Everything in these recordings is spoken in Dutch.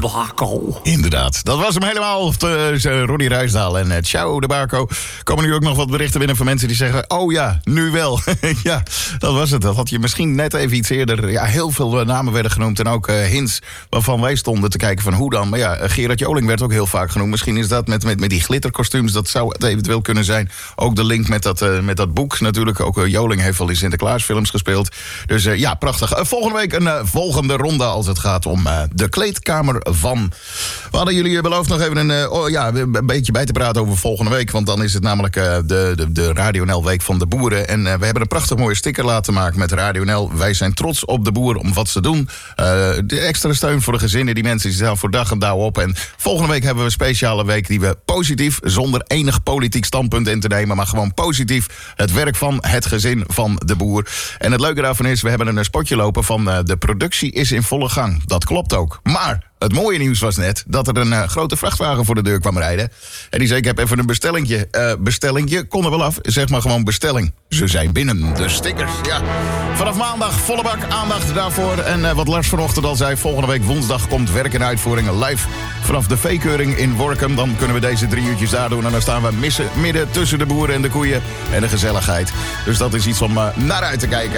Barco. Inderdaad, dat was hem helemaal. Ronnie Ruisdaal en Ciao de Barco. Komen nu ook nog wat berichten binnen van mensen die zeggen... oh ja, nu wel. Ja, dat was het. Dat had je misschien net even iets eerder... Ja, heel veel namen werden genoemd en ook hints waarvan wij stonden te kijken van hoe dan. Maar ja, Gerard Joling werd ook heel vaak genoemd. Misschien is dat met die glitterkostuums, dat zou het eventueel kunnen zijn. Ook de link met dat boek natuurlijk. Ook Joling heeft al in Sinterklaasfilms gespeeld. Dus ja, prachtig. Volgende week een volgende ronde als het gaat om de kleedkamer van... We hadden jullie beloofd nog even een beetje bij te praten over volgende week. Want dan is het namelijk de Radio NL Week van de Boeren. En we hebben een prachtig mooie sticker laten maken met Radio NL. Wij zijn trots op de boeren om wat ze doen. De extra steun voor de gezinnen. Die mensen die staan voor dag en dauw op. En volgende week hebben we een speciale week die we positief, zonder enig politiek standpunt in te nemen, maar gewoon positief het werk van het gezin van de boer. En het leuke daarvan is, we hebben een spotje lopen van de productie is in volle gang. Dat klopt ook. Maar het mooie nieuws was net dat er een grote vrachtwagen voor de deur kwam rijden. En die zei, ik heb even een bestellingje. Bestellingje, kon er wel af. Zeg maar gewoon bestelling. Ze zijn binnen, de stickers. Ja. Vanaf maandag volle bak aandacht daarvoor. En wat Lars vanochtend al zei, volgende week woensdag komt werk en uitvoering live vanaf de veekeuring in Workum. Dan kunnen we deze 3 uurtjes daar doen. En dan staan we midden tussen de boeren en de koeien en de gezelligheid. Dus dat is iets om naar uit te kijken.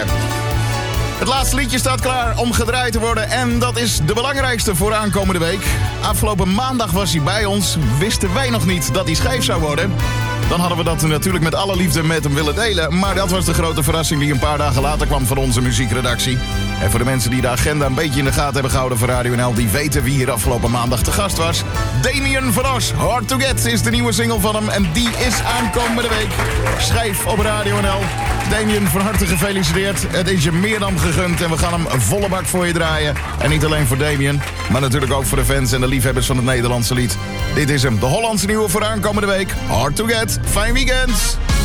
Het laatste liedje staat klaar om gedraaid te worden. En dat is de belangrijkste voor aankomende week. Afgelopen maandag was hij bij ons. Wisten wij nog niet dat hij schijf zou worden. Dan hadden we dat natuurlijk met alle liefde met hem willen delen. Maar dat was de grote verrassing die een paar dagen later kwam van onze muziekredactie. En voor de mensen die de agenda een beetje in de gaten hebben gehouden voor Radio NL... die weten wie hier afgelopen maandag te gast was. Damien van Os, Hard to Get is de nieuwe single van hem. En die is aankomende week. Schijf op Radio NL. Damien, van harte gefeliciteerd. Het is je meer dan gegund en we gaan hem volle bak voor je draaien. En niet alleen voor Damien, maar natuurlijk ook voor de fans en de liefhebbers van het Nederlandse lied. Dit is hem, de Hollandse nieuwe voor aankomende week. Hard to Get. Fijn weekend.